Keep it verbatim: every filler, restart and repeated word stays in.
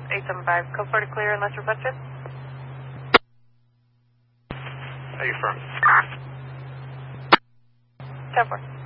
eight seven five, code four to clear unless requested. Are you firm? ten four.